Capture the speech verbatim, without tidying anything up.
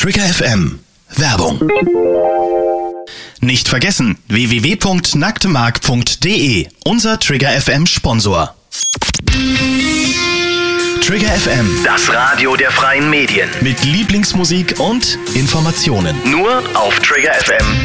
Trigger F M. Werbung. Nicht vergessen, w w w punkt nacktemark punkt de, unser Trigger F M Sponsor. Trigger F M, Das Radio der freien Medien. mit Lieblingsmusik und Informationen. Nur auf trigger f m